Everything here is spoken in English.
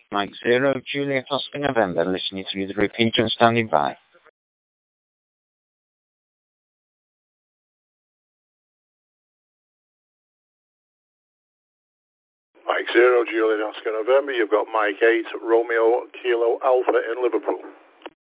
Mike 0, Juliet Oscar November, listening through the repeater and standing by. Mike 0, Juliet Oscar November, you've got Mike 8, Romeo Kilo Alpha in Liverpool.